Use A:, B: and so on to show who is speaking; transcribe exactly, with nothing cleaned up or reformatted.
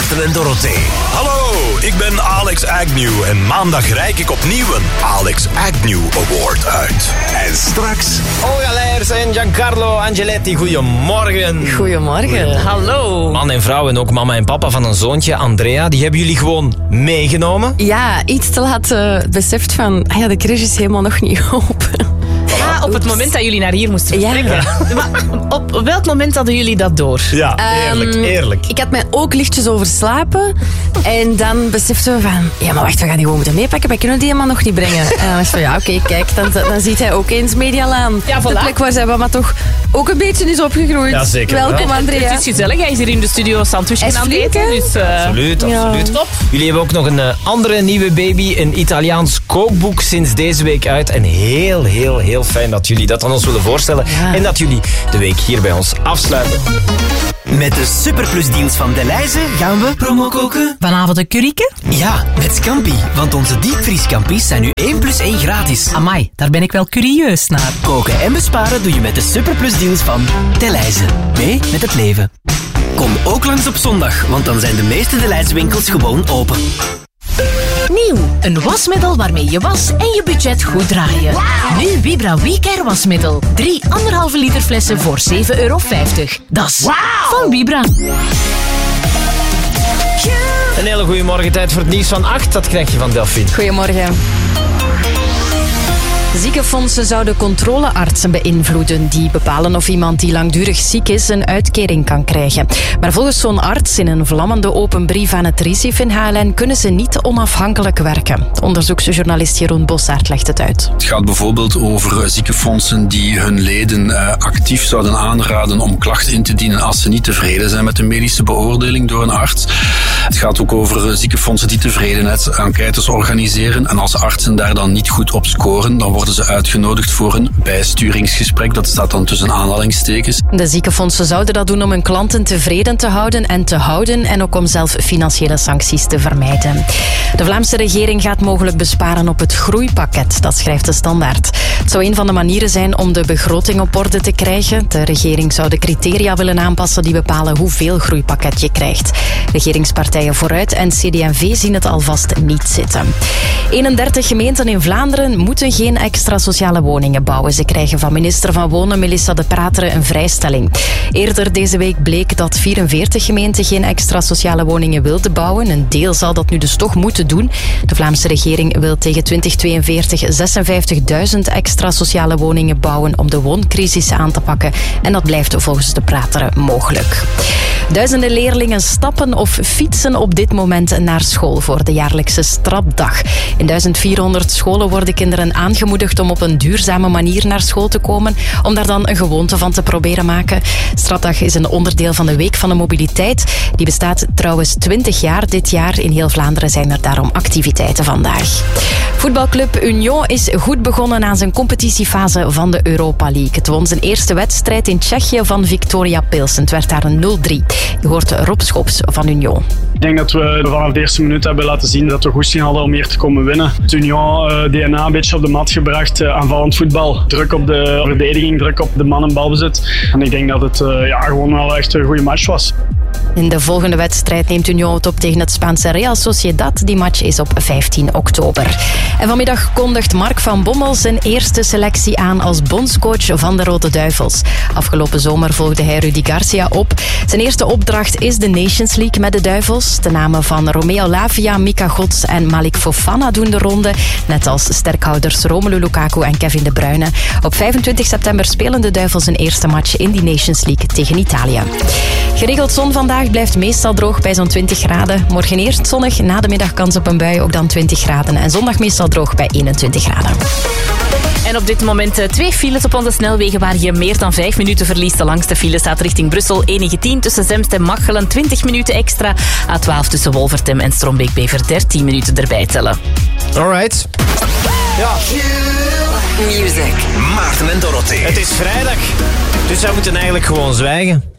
A: Maarten en Dorothee. Hallo, ik ben Alex Agnew en maandag reik ik opnieuw een Alex Agnew Award uit. En straks...
B: Olga Leijers en Giancarlo Angeletti, goedemorgen.
C: Goedemorgen.
B: Hallo. Man en vrouw en ook mama en papa van een zoontje, Andrea, die hebben jullie gewoon meegenomen?
C: Ja, iets te laat uh, beseft van, ah ja, de crash is helemaal nog niet open.
D: Ah, op het moment dat jullie naar hier moesten vertrekken.
C: Ja.
D: Maar op, op welk moment hadden jullie dat door?
B: Ja, eerlijk,
C: Um,
B: eerlijk.
C: Ik had mij ook lichtjes overslapen. En dan beseften we van, ja, maar wacht, we gaan die gewoon moeten meepakken. Wij kunnen die helemaal nog niet brengen. En dan was van, ja, oké, okay, kijk, dan, dan ziet hij ook eens Medialaan.
D: Ja, voilà.
C: De plek waar zijn mama toch ook een beetje is opgegroeid.
B: Ja, zeker.
C: Welkom, Andrea.
D: Het is gezellig, hij is hier in de studio sandwich
C: Hij is
D: aan het
C: flink,
D: eten.
C: hè?
D: Dus, uh,
B: Absoluut,
C: Ja.
B: absoluut.
D: Top.
B: Jullie hebben ook nog een uh, andere nieuwe baby, een Italiaans kookboek sinds deze week uit. En heel, heel, heel fijn dat jullie dat aan ons willen voorstellen.
C: Ja.
B: En dat jullie de week hier bij ons afsluiten.
E: Met de Superplus deals van Delhaize gaan we promo koken.
D: Vanavond een curryke?
E: Ja, met Scampi. Want onze diepvrieskampi's zijn nu één plus één gratis.
D: Amai, daar ben ik wel curieus naar.
E: Koken en besparen doe je met de Superplus deals van Delhaize. Mee met het leven. Kom ook langs op zondag, want dan zijn de meeste Delhaize winkels gewoon open.
F: Nieuw, een wasmiddel waarmee je was en je budget goed draaien. Wow. Nu Vibra WeCare wasmiddel. Drie anderhalve liter flessen voor zeven euro vijftig. Dat is wow. Van Vibra.
B: Een hele goede morgen, tijd voor het nieuws van acht. Dat krijg je van Delphine.
C: Goedemorgen. Ziekenfondsen zouden controleartsen beïnvloeden die bepalen of iemand die langdurig ziek is een uitkering kan krijgen. Maar volgens zo'n arts in een vlammende open brief aan het RISIF in H L N kunnen ze niet onafhankelijk werken. Onderzoeksjournalist Jeroen Bossaert legt het uit.
G: Het gaat bijvoorbeeld over ziekenfondsen die hun leden uh, actief zouden aanraden om klachten in te dienen als ze niet tevreden zijn met de medische beoordeling door een arts. Het gaat ook over ziekenfondsen die tevredenheidsenquêtes organiseren en als artsen daar dan niet goed op scoren, dan worden ze uitgenodigd voor een bijsturingsgesprek. Dat staat dan tussen aanhalingstekens.
C: De ziekenfondsen zouden dat doen om hun klanten tevreden te houden en te houden en ook om zelf financiële sancties te vermijden. De Vlaamse regering gaat mogelijk besparen op het groeipakket, dat schrijft de Standaard. Het zou een van de manieren zijn om de begroting op orde te krijgen. De regering zou de criteria willen aanpassen die bepalen hoeveel groeipakket je krijgt. Regeringspartijen Vooruit en C D en V zien het alvast niet zitten. eenendertig gemeenten in Vlaanderen moeten geen extra sociale woningen bouwen. Ze krijgen van minister van Wonen Melissa De Prateren een vrijstelling. Eerder deze week bleek dat vierenveertig gemeenten geen extra sociale woningen wilden bouwen. Een deel zal dat nu dus toch moeten doen. De Vlaamse regering wil tegen twintig tweeënveertig zesenvijftigduizend extra sociale woningen bouwen om de wooncrisis aan te pakken. En dat blijft volgens De Prateren mogelijk. Duizenden leerlingen stappen of fietsen op dit moment naar school voor de jaarlijkse strapdag. In duizend vierhonderd scholen worden kinderen aangemoedigd om op een duurzame manier naar school te komen, om daar dan een gewoonte van te proberen maken. Strapdag is een onderdeel van de Week van de Mobiliteit. Die bestaat trouwens twintig jaar dit jaar. In heel Vlaanderen zijn er daarom activiteiten vandaag. Voetbalclub Union is goed begonnen aan zijn competitiefase van de Europa League. Het won zijn eerste wedstrijd in Tsjechië van Victoria Pilsen. Het werd daar een nul drie. Je hoort Rob Schops van Union.
H: Ik denk dat we vanaf de eerste minuut hebben laten zien dat we goesting hadden om hier te komen winnen. Het Union uh, D N A een beetje op de mat gebracht, uh, aanvallend voetbal. Druk op de verdediging, druk op de man en balbezit. En ik denk dat het uh, ja, gewoon wel echt een goede match was.
C: In de volgende wedstrijd neemt Union het op tegen het Spaanse Real Sociedad. Die match is op vijftien oktober. En vanmiddag kondigt Mark van Bommel zijn eerste selectie aan als bondscoach van de Rode Duivels. Afgelopen zomer volgde hij Rudi Garcia op. Zijn eerste opdracht is de Nations League met de Duivels. De namen van Romeo Lavia, Mika Gods en Malik Fofana doen de ronde. Net als sterkhouders Romelu Lukaku en Kevin De Bruyne. Op vijfentwintig september spelen de Duivels een eerste match in die Nations League tegen Italië. Geregeld zon vandaag, blijft meestal droog bij zo'n twintig graden. Morgen eerst zonnig, na de middag kans op een bui, ook dan twintig graden. En zondag meestal droog bij eenentwintig graden.
D: En op dit moment twee files op onze snelwegen waar je meer dan vijf minuten verliest. De langste file staat richting Brussel, E negentien tussen Zemst en Machelen, twintig minuten extra. A twaalf tussen Wolvertem en Strombeek-Bever, dertien minuten erbij tellen.
B: Alright. Ja.
A: Music. Maarten en Dorothee.
B: Het is vrijdag, dus wij moeten eigenlijk gewoon zwijgen.